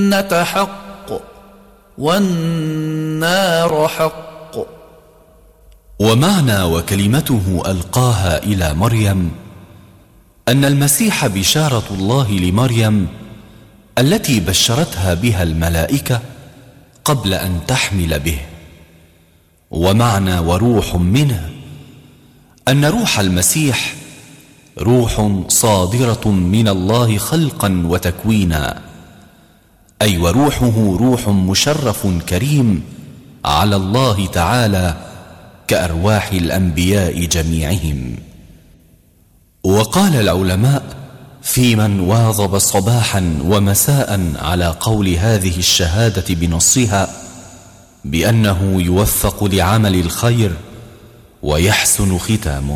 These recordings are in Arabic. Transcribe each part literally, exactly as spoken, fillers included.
الجنة حق والنار حق. ومعنى وكلمته ألقاها إلى مريم أن المسيح بشارة الله لمريم التي بشرتها بها الملائكة قبل أن تحمل به. ومعنى وروح منه أن روح المسيح روح صادرة من الله خلقا وتكوينا، أي وروحه روح مشرف كريم على الله تعالى كأرواح الأنبياء جميعهم. وقال العلماء في من واظب صباحا ومساء على قول هذه الشهادة بنصها بأنه يوفق لعمل الخير ويحسن ختامه.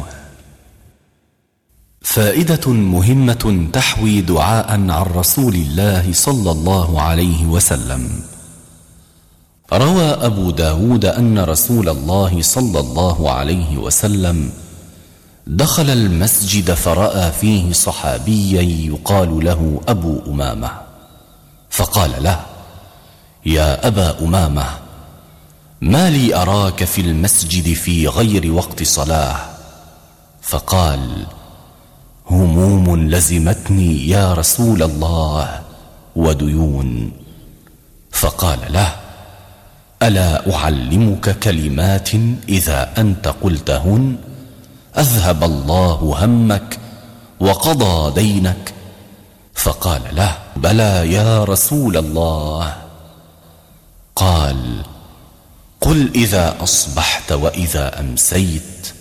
فائدة مهمة تحوي دعاء عن رسول الله صلى الله عليه وسلم. روى أبو داود أن رسول الله صلى الله عليه وسلم دخل المسجد فرأى فيه صحابيا يقال له أبو أمامة، فقال له: يا أبا أمامة، ما لي أراك في المسجد في غير وقت صلاة؟ فقال: هموم لزمتني يا رسول الله وديون. فقال له: ألا أعلمك كلمات إذا أنت قلتهن أذهب الله همك وقضى دينك؟ فقال له: بلى يا رسول الله. قال: قل إذا أصبحت وإذا أمسيت: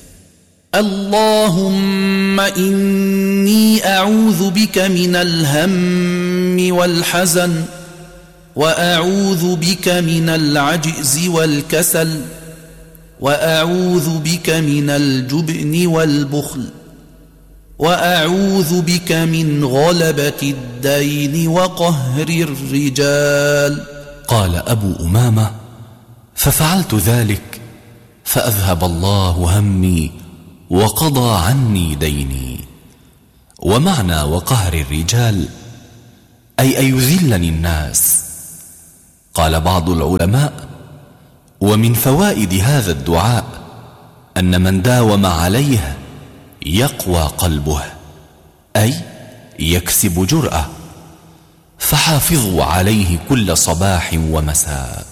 اللهم إني أعوذ بك من الهم والحزن، وأعوذ بك من العجز والكسل، وأعوذ بك من الجبن والبخل، وأعوذ بك من غلبة الدين وقهر الرجال. قال أبو أمامة: ففعلت ذلك فأذهب الله همي وقضى عني ديني. ومعنى وقهر الرجال أي أن يذلني الناس. قال بعض العلماء: ومن فوائد هذا الدعاء أن من داوم عليه يقوى قلبه، أي يكسب جرأة، فحافظوا عليه كل صباح ومساء.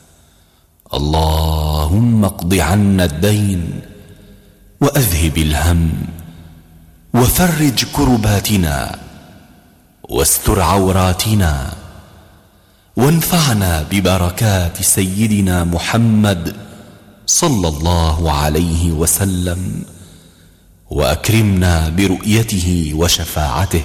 اللهم اقض عنا الدين وأذهب الهم وفرج كرباتنا واستر عوراتنا، وانفعنا ببركات سيدنا محمد صلى الله عليه وسلم، وأكرمنا برؤيته وشفاعته.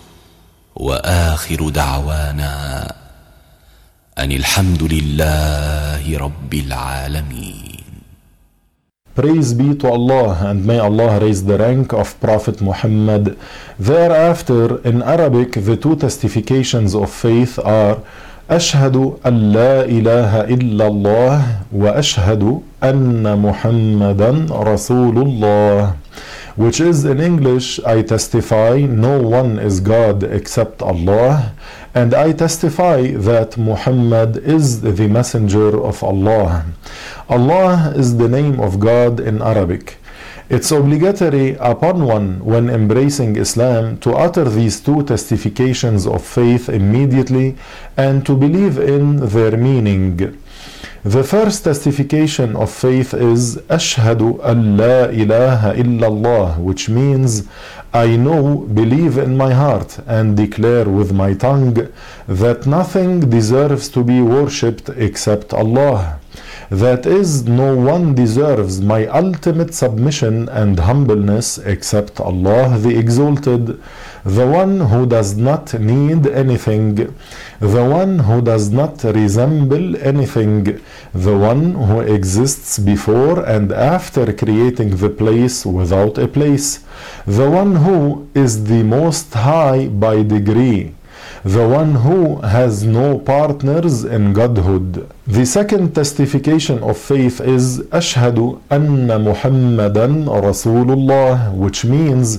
وآخر دعوانا أن الحمد لله رب العالمين. Praise be to Allah, and may Allah raise the rank of Prophet Muhammad. Thereafter, in Arabic, the two testifications of faith are أشهد أن لا إله إلا الله وأشهد أن محمدا رسول الله, which is in English, I testify no one is God except Allah, and I testify that Muhammad is the messenger of Allah. Allah is the name of God in Arabic. It's obligatory upon one when embracing Islam to utter these two testifications of faith immediately and to believe in their meaning. The first testification of faith is Ashhadu an la ilaha illallah, which means I know, believe in my heart, and declare with my tongue that nothing deserves to be worshipped except Allah. That is, no one deserves my ultimate submission and humbleness except Allah the Exalted, the one who does not need anything, the one who does not resemble anything, the one who exists before and after creating the place without a place, the one who is the most high by degree, the one who has no partners in godhood. The second testification of faith is Ashhadu anna Muhammadan Rasulullah, which means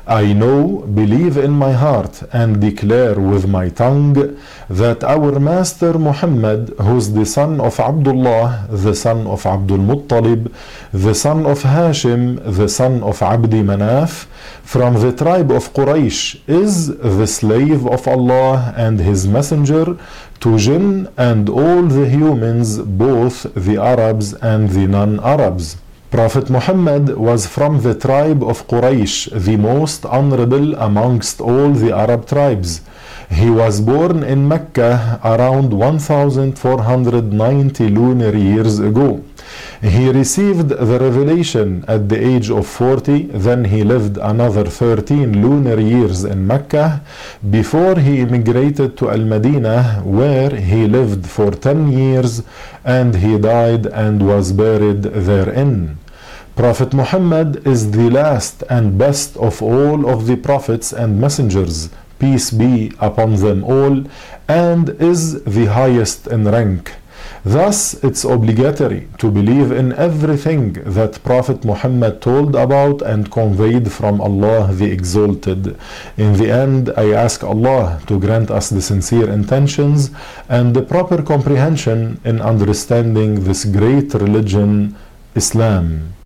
I know, believe in my heart, and declare with my tongue that our Master Muhammad, who is the son of Abdullah, the son of Abdul Muttalib, the son of Hashim, the son of Abdi Manaf, from the tribe of Quraysh, is the slave of Allah and His Messenger to jinn and all the humans, both the Arabs and the non-Arabs. Prophet Muhammad was from the tribe of Quraysh, the most honorable amongst all the Arab tribes. He was born in Mecca around one thousand four hundred ninety lunar years ago. He received the revelation at the age of forty, then he lived another thirteen lunar years in Mecca before he immigrated to Al-Madinah, where he lived for ten years and he died and was buried therein. Prophet Muhammad is the last and best of all of the prophets and messengers, peace be upon them all, and is the highest in rank. Thus, it's obligatory to believe in everything that Prophet Muhammad told about and conveyed from Allah the Exalted. In the end, I ask Allah to grant us the sincere intentions and the proper comprehension in understanding this great religion, Islam.